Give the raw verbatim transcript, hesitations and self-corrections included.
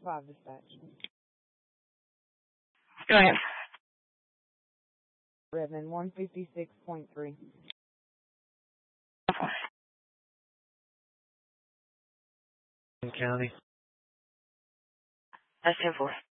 five dispatch. Go ahead. Redmond, one fifty-six point three. County. That's ten four.